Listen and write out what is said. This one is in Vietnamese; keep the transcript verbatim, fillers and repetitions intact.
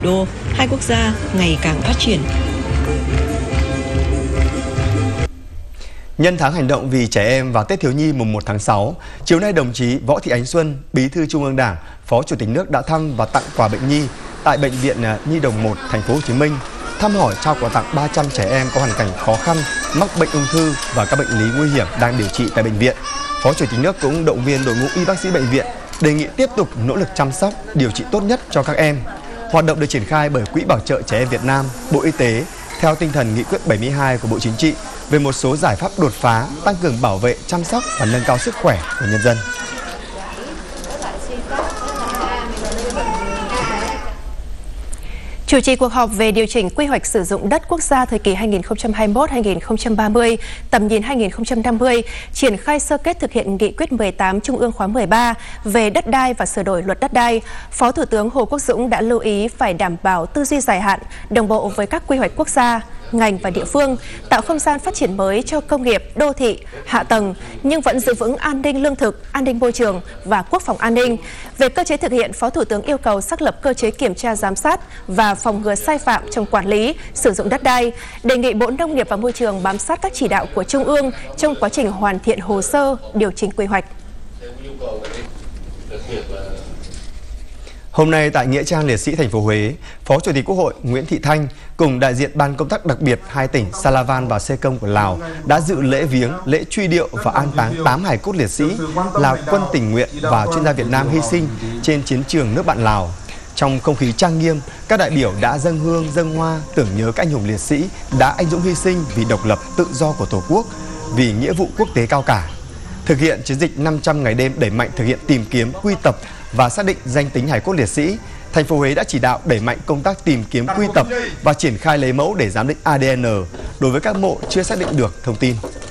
đô, hai quốc gia ngày càng phát triển. Nhân tháng hành động vì trẻ em và Tết thiếu nhi mùng một tháng sáu, chiều nay đồng chí Võ Thị Ánh Xuân, Bí thư Trung ương Đảng, Phó Chủ tịch nước đã thăm và tặng quà bệnh nhi tại Bệnh viện Nhi đồng một, thành phố Hồ Chí Minh, thăm hỏi trao quà tặng ba trăm trẻ em có hoàn cảnh khó khăn, mắc bệnh ung thư và các bệnh lý nguy hiểm đang điều trị tại bệnh viện. Phó Chủ tịch nước cũng động viên đội ngũ y bác sĩ bệnh viện đề nghị tiếp tục nỗ lực chăm sóc, điều trị tốt nhất cho các em. Hoạt động được triển khai bởi Quỹ Bảo trợ Trẻ Em Việt Nam, Bộ Y tế theo tinh thần nghị quyết bảy mươi hai của Bộ Chính trị về một số giải pháp đột phá tăng cường bảo vệ, chăm sóc và nâng cao sức khỏe của nhân dân. Chủ trì cuộc họp về điều chỉnh quy hoạch sử dụng đất quốc gia thời kỳ hai nghìn không trăm hai mươi mốt đến hai nghìn không trăm ba mươi, tầm nhìn hai nghìn không trăm năm mươi, triển khai sơ kết thực hiện nghị quyết mười tám Trung ương khóa mười ba về đất đai và sửa đổi luật đất đai, Phó Thủ tướng Hồ Quốc Dũng đã lưu ý phải đảm bảo tư duy dài hạn, đồng bộ với các quy hoạch quốc gia, ngành và địa phương, tạo không gian phát triển mới cho công nghiệp, đô thị, hạ tầng, nhưng vẫn giữ vững an ninh lương thực, an ninh môi trường và quốc phòng an ninh. Về cơ chế thực hiện, Phó Thủ tướng yêu cầu xác lập cơ chế kiểm tra giám sát và phòng ngừa sai phạm trong quản lý, sử dụng đất đai, đề nghị Bộ Nông nghiệp và Môi trường bám sát các chỉ đạo của Trung ương trong quá trình hoàn thiện hồ sơ, điều chỉnh quy hoạch. Hôm nay tại Nghĩa trang Liệt sĩ thành phố Huế, Phó Chủ tịch Quốc hội Nguyễn Thị Thanh cùng đại diện Ban công tác đặc biệt hai tỉnh Salavan và Sê Công của Lào đã dự lễ viếng, lễ truy điệu và an táng tám hài cốt liệt sĩ là quân tình nguyện và chuyên gia Việt Nam hy sinh trên chiến trường nước bạn Lào. Trong không khí trang nghiêm, các đại biểu đã dâng hương, dâng hoa tưởng nhớ các anh hùng liệt sĩ đã anh dũng hy sinh vì độc lập tự do của Tổ quốc, vì nghĩa vụ quốc tế cao cả. Thực hiện chiến dịch năm trăm ngày đêm đẩy mạnh thực hiện tìm kiếm, quy tập và xác định danh tính hài cốt liệt sĩ, thành phố Huế đã chỉ đạo đẩy mạnh công tác tìm kiếm, quy tập và triển khai lấy mẫu để giám định a đê en đối với các mộ chưa xác định được thông tin.